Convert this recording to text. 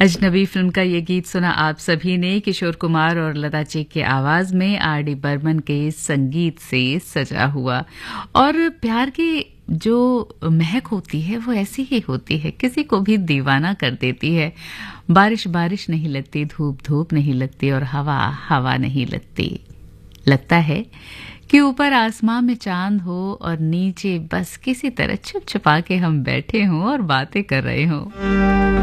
अजनबी फिल्म का ये गीत सुना आप सभी ने किशोर कुमार और लता जी के आवाज में आर.डी. बर्मन के संगीत से सजा हुआ। और प्यार की जो महक होती है वो ऐसी ही होती है, किसी को भी दीवाना कर देती है। बारिश बारिश नहीं लगती, धूप धूप नहीं लगती और हवा हवा नहीं लगती। लगता है कि ऊपर आसमां में चांद हो और नीचे बस किसी तरह छुप छुपा के हम बैठे हों और बातें कर रहे हों।